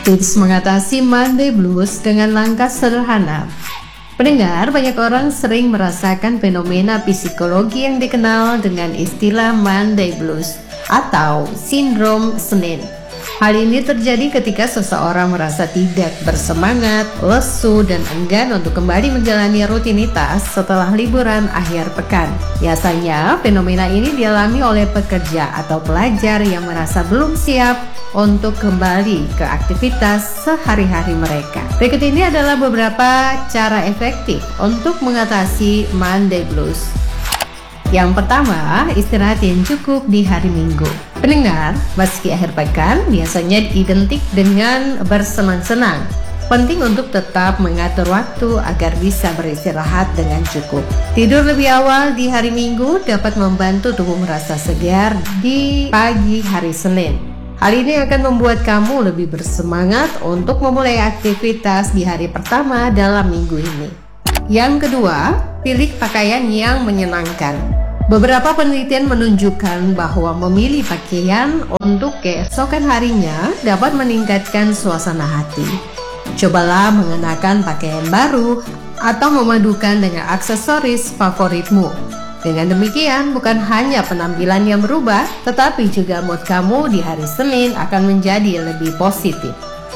Tips mengatasi Monday Blues dengan langkah sederhana. Pendengar, banyak orang sering merasakan fenomena psikologi yang dikenal dengan istilah Monday Blues atau sindrom Senin. Hal ini terjadi ketika seseorang merasa tidak bersemangat, lesu, dan enggan untuk kembali menjalani rutinitas setelah liburan akhir pekan. Biasanya, fenomena ini dialami oleh pekerja atau pelajar yang merasa belum siap untuk kembali ke aktivitas sehari-hari mereka. Berikut ini adalah beberapa cara efektif untuk mengatasi Monday Blues. Yang pertama, istirahat yang cukup di hari Minggu. Pendengar, meski akhir pekan biasanya identik dengan bersenang-senang, penting untuk tetap mengatur waktu agar bisa beristirahat dengan cukup. Tidur lebih awal di hari Minggu dapat membantu tubuh merasa segar di pagi hari Senin. Hal ini akan membuat kamu lebih bersemangat untuk memulai aktivitas di hari pertama dalam minggu ini. Yang kedua, pilih pakaian yang menyenangkan. Beberapa penelitian menunjukkan bahwa memilih pakaian untuk keesokan harinya dapat meningkatkan suasana hati. Cobalah mengenakan pakaian baru atau memadukan dengan aksesoris favoritmu. Dengan demikian, bukan hanya penampilan yang berubah, tetapi juga mood kamu di hari Senin akan menjadi lebih positif.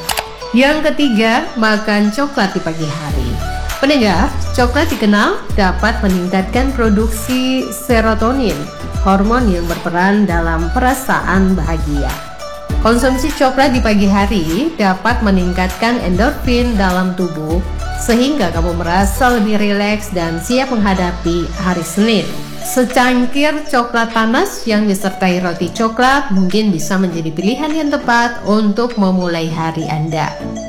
Yang ketiga, makan coklat di pagi hari. Pendengar, coklat dikenal dapat meningkatkan produksi serotonin, hormon yang berperan dalam perasaan bahagia. Konsumsi coklat di pagi hari dapat meningkatkan endorfin dalam tubuh, sehingga kamu merasa lebih rileks dan siap menghadapi hari Senin. Secangkir coklat panas yang disertai roti coklat mungkin bisa menjadi pilihan yang tepat untuk memulai hari Anda.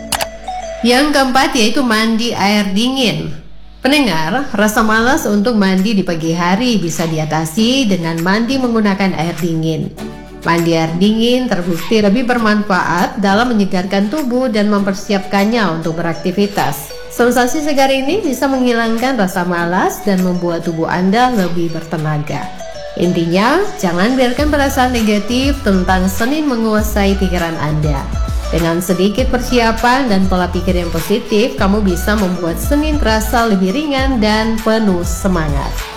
Yang keempat yaitu mandi air dingin. Pendengar, rasa malas untuk mandi di pagi hari bisa diatasi dengan mandi menggunakan air dingin. Mandi air dingin terbukti lebih bermanfaat dalam menyegarkan tubuh dan mempersiapkannya untuk beraktivitas. Sensasi segar ini bisa menghilangkan rasa malas dan membuat tubuh Anda lebih bertenaga. Intinya, jangan biarkan perasaan negatif tentang Senin menguasai pikiran Anda. Dengan sedikit persiapan dan pola pikir yang positif, kamu bisa membuat Senin terasa lebih ringan dan penuh semangat.